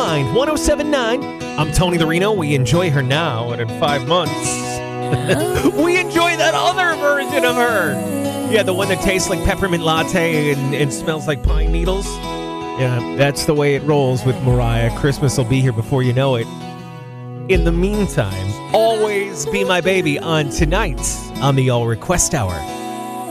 mind, 1079. I'm Tony the Reno. We enjoy her now, and in 5 months, we enjoy that other version of her. Yeah, the one that tastes like peppermint latte and smells like pine needles. Yeah, that's the way it rolls with Mariah. Christmas will be here before you know it. In the meantime, always be my baby on tonight on the All Request Hour.